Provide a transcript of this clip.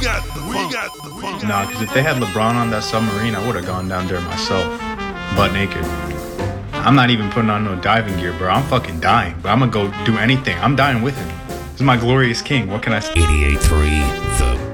Nah, because if they had LeBron on that submarine, I would have gone down there myself, butt naked. I'm not even putting on no diving gear, bro. I'm fucking dying, but I'm gonna go do anything. I'm dying with him. This is my glorious king. What can I say? 88.3 The